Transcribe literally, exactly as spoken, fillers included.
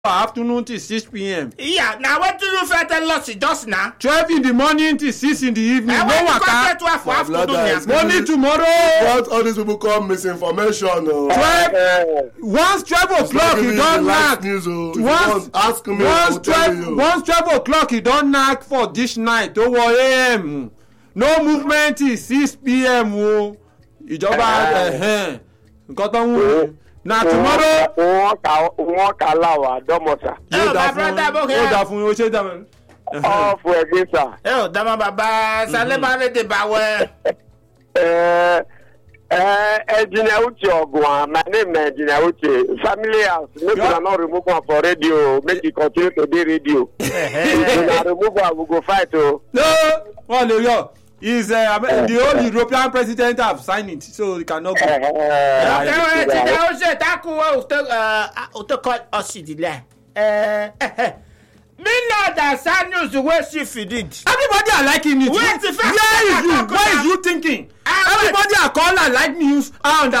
afternoon till six p.m. Yeah, now what do you feel tell us just now? twelve in the morning till six in the evening. I No want to waka. contact twelve for afternoon. Blooders. Yeah. Morning tomorrow. What all these people call misinformation? Oh. twelve. Once twelve o'clock you don knack. News, oh. If you Once want, ask me. I once will tell twelve you. once twelve o'clock you don knack for this night tó wọ a m. No movement till six p.m. o. Ìjọba ẹ̀hẹ́n. Nǹkan tó ń wù. Na tomorrow. wọ́n kà wọ́n kà láwà dọ́mọ̀sà. Oh, my brother, okay. Ó dà fún yín, ó ṣe dà mí. ọ̀fù ẹ̀gbẹ́ sà. ẹ ò dá mọ bàbá sálẹ́bàárẹ̀ dè bá wẹ́. Engineer Uche Ogwa, my name is Engineer Uche. Family house, make Yeah. una not remove am for radio, make it continue to be radio. Una remove am, we go fight o. No, wọ́n lè yọ. Is uh, the whole European president have signed it, so he cannot go. ọ̀kẹ́wọ̀n ti dá ó ṣe dákú ó tó kọ́ ọ̀sì ìdílé. Me know that sad news wey she feed it. Everybody are liking it. Wait, the first Where is time I you? talk Where about- is you thinking? Ah, Everybody are calling like news and